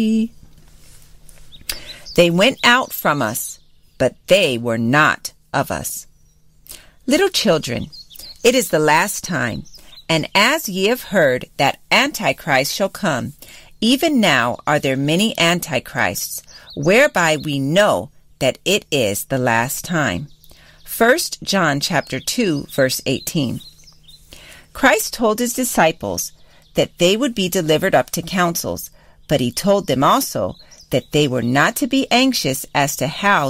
They went out from us, but they were not of us. Little children, it is the last time, and as ye have heard that Antichrist shall come, even now are there many Antichrists, whereby we know that it is the last time. 1 John chapter 2, verse 18. Christ told his disciples that they would be delivered up to councils, but he told them also that they were not to be anxious as to how